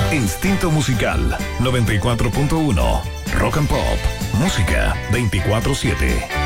Instinto Musical 94.1. Rock and Pop. Música 24/7.